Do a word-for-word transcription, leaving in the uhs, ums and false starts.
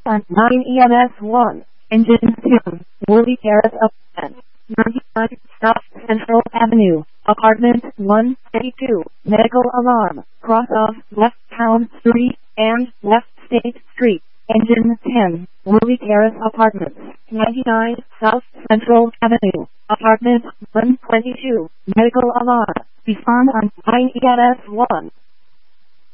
on nine E M S one, engine two, Woolly Terrace Apartment, ninety-nine South Central Avenue, Apartment one thirty-two, medical alarm, cross off left Town Street and left State Street, engine ten, Woolly Terrace Apartments, ninety-nine South Central Avenue, Apartment one twenty-two, medical alarm, respond on nine E M S one.